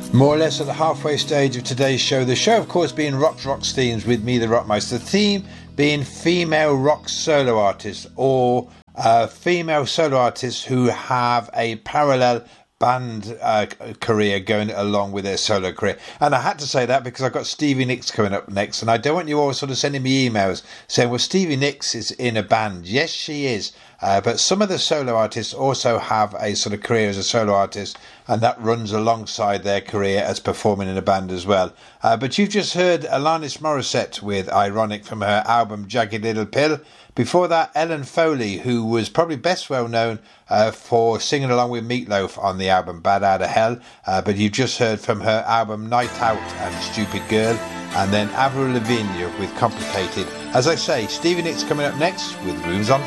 More or less at the halfway stage of today's show. The show, of course, being Rock's Themes with me, the Rockmeister. The theme being female rock solo artists or female solo artists who have a parallel band career going along with their solo career. And I had to say that because I've got Stevie Nicks coming up next, and I don't want you all sort of sending me emails saying, well, Stevie Nicks is in a band. Yes, she is. But some of the solo artists also have a sort of career as a solo artist, and that runs alongside their career as performing in a band as well. But you've just heard Alanis Morissette with Ironic from her album Jagged Little Pill. Before that, Ellen Foley, who was probably best well known for singing along with Meatloaf on the album Bad Outta Hell. But you've just heard from her album Night Out and Stupid Girl. And then Avril Lavigne with Complicated. As I say, Stevie Nicks coming up next with Rooms on